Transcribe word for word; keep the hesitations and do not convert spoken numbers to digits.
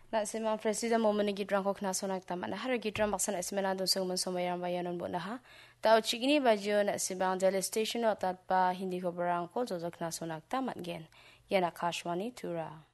Na simang presida mo mani gidrang ko kna sonak tama na har gidrang baksan esmena dun sung mun somayang bayanon bo na ha. Tao chigini bajo na simang daily station o tat pa hindi ko barang ko zozok na sonak tamat gen. Yan Akashwani Tura.